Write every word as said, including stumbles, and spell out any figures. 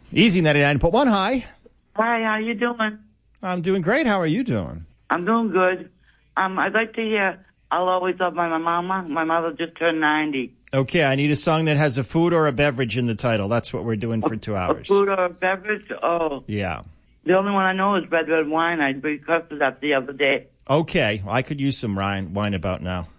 Easy ninety-nine point one. Hi. Hi, how you doing? I'm doing great. How are you doing? I'm doing good. Um, I'd like to hear I'll Always Love My Mama. My mother just turned ninety. Okay, I need a song that has a food or a beverage in the title. That's what we're doing for two hours. A food or a beverage? Oh. Yeah. The only one I know is red, red wine. I requested that the other day. Okay, well, I could use some Ryan wine about now.